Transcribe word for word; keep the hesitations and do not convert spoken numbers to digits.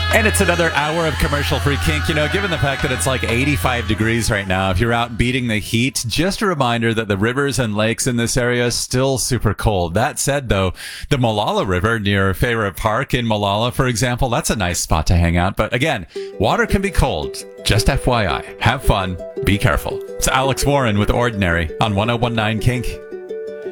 And it's another hour of commercial-free kink. You know, given the fact that it's like eighty-five degrees right now, if you're out beating the heat, just a reminder that the rivers and lakes in this area are still super cold. That said, though, the Molalla River near Fayra Park in Molalla, for example, that's a nice spot to hang out. But again, water can be cold. Just F Y I. Have fun. Be careful. It's Alex Warren with Ordinary on one oh one nine Kink.